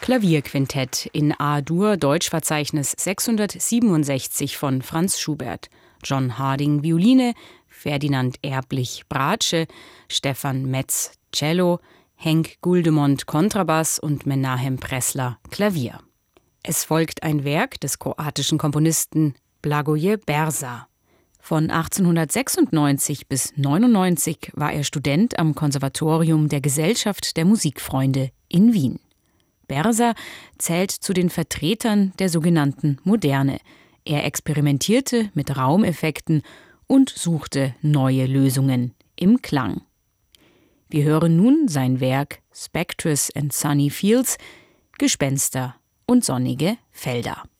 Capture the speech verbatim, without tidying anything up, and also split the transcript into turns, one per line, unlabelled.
Klavierquintett in A-Dur, Deutschverzeichnis sechshundertsiebenundsechzig von Franz Schubert. John Harding Violine, Ferdinand Erblich Bratsche, Stefan Metz Cello, Henk Guldemont Kontrabass und Menahem Pressler Klavier. Es folgt ein Werk des kroatischen Komponisten Blagoje Berza. Von achtzehnhundertsechsundneunzig bis neunundneunzig war er Student am Konservatorium der Gesellschaft der Musikfreunde in Wien. Berza zählt zu den Vertretern der sogenannten Moderne. Er experimentierte mit Raumeffekten und suchte neue Lösungen im Klang. Wir hören nun sein Werk Spectres and Sunny Fields, Gespenster und sonnige Felder.